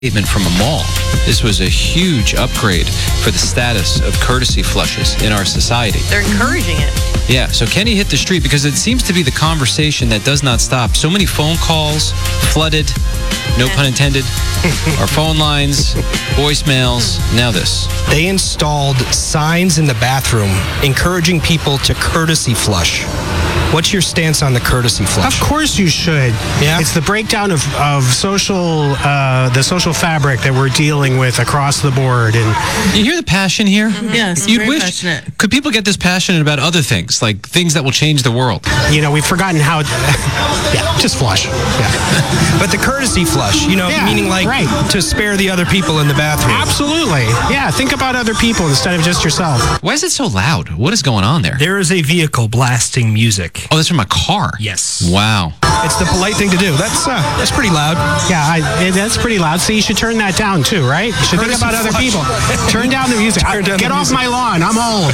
Statement from a mall. This was a huge upgrade for the status of courtesy flushes in our society. They're encouraging it. Yeah, so Kenny hit the street because it seems to be the conversation that does not stop. So many phone calls, flooded, no pun intended, our phone lines, voicemails, now this. They installed signs in the bathroom encouraging people to courtesy flush. What's your stance on the courtesy flush? Of course you should. Yeah? It's the breakdown of the social fabric that we're dealing with across the board. And You hear the passion here? Yes, You'd very wish, passionate. could people get this passionate about other things, like things that will change the world? we've forgotten how. Yeah, just flush. Yeah, But the courtesy flush, Yeah, meaning like right. to spare the other people in the bathroom. absolutely. Yeah, think about other people instead of just yourself. Why is it so loud? What is going on there? There is a vehicle blasting music. Oh, that's from a car. Yes. Wow. It's the polite thing to do. That's pretty loud. Yeah, that's pretty loud. So you should turn that down too, right? You should think Courtesy about other flush. people. Turn down the music. Turn down Get the off music. my lawn. I'm old.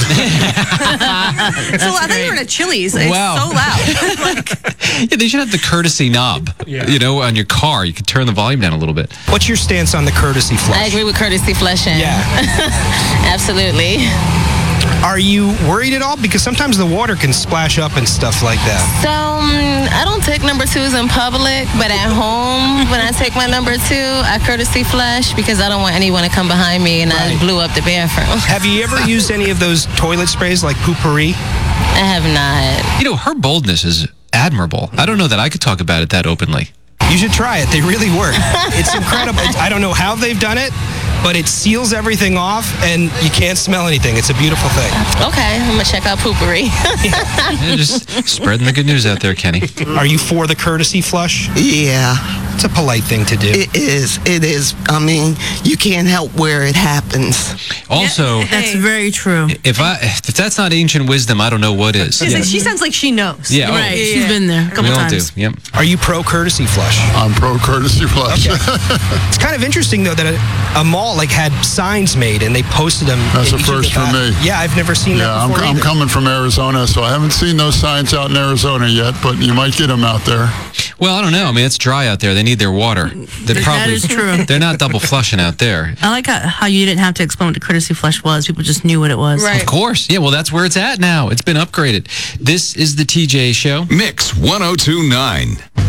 So I thought you were in a Chili's. It's Wow. so loud. Yeah, they should have the courtesy knob, on your car. You could turn the volume down a little bit. What's your stance on the courtesy flush? I agree with courtesy flushing. Yeah. Absolutely. Are you worried at all? Because sometimes the water can splash up and stuff like that. So, I don't take number twos in public, but at home, when I take my number two, I courtesy flush because I don't want anyone to come behind me and I Right. blew up the bathroom. Have you ever used any of those toilet sprays like Poopery? I have not. Her boldness is admirable. I don't know that I could talk about it that openly. You should try it. They really work. It's incredible. I don't know how they've done it, but it seals everything off and you can't smell anything. It's a beautiful thing. Okay, I'm going to check out Poopery. Yeah, just spreading the good news out there, Kenny. Are you for the courtesy flush? Yeah, It's a polite thing to do. it is. It is. I mean, you can't help where it happens. Also, That's very true. if that's not ancient wisdom, I don't know what is. She sounds like she knows. Yeah, Right, she's been there a we couple all times. do. Yep. Are you pro courtesy flush? I'm pro courtesy flush. It's kind of interesting though that a mall had signs made and they posted them. That's in a each of first the for me. Yeah, I've never seen Yeah, that before I'm either. coming from Arizona, so I haven't seen those signs out in Arizona yet, but you might get them out there. Well, I don't know. I mean, it's dry out there. They need their water. That is true. They're not double flushing out there. I like how you didn't have to explain what the courtesy flush was. People just knew what it was. Right. Of course. Yeah, well, that's where it's at now. It's been upgraded. This is the TJ Show. Mix 1029.